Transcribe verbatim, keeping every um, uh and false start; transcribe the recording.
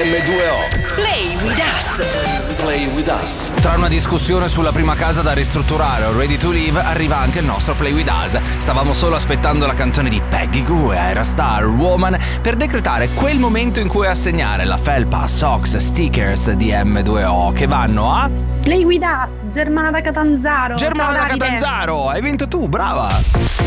emme due o. Play with us. Play with us. Tra una discussione sulla prima casa da ristrutturare o Ready to Live arriva anche il nostro Play with us. Stavamo solo aspettando la canzone di Peggy Gou e Aerostar, Woman, per decretare quel momento in cui assegnare la felpa, socks, stickers di emme due o che vanno a Play with us, Germana da Catanzaro. Germana Ciao, da Davide. Catanzaro. Hai vinto tu, brava.